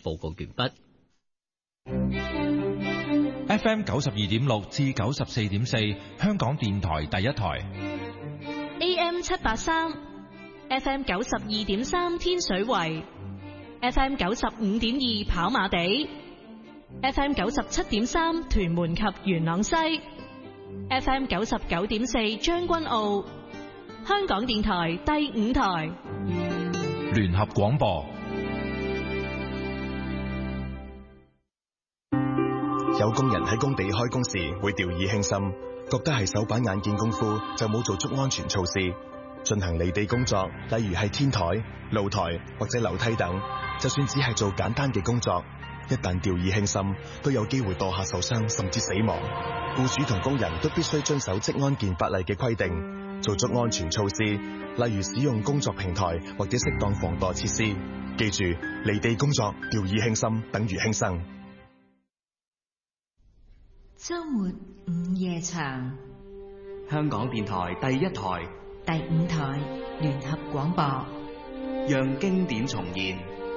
報告完畢。 FM 92.6至94.4，香港電台第一台。 AM 783 ，FM 92.3天水圍，FM 95.2跑馬地，FM 97.3屯門及元朗西，FM 99.4將軍澳，香港電台第5台聯合廣播。 有工人喺工地開工時會掉以輕心，覺得係手板眼見功夫就冇做足安全措施。進行離地工作，例如係天台、露台或者樓梯等，就算只係做簡單嘅工作，一旦掉以輕心，都有機會墮下受傷甚至死亡。僱主同工人都必須遵守職安健法例嘅規定，做足安全措施，例如使用工作平台或者適當防墮設施。記住，離地工作掉以輕心等於輕生。 周末午夜場， 香港電台第一台、 第5台聯合廣播， 讓經典重現。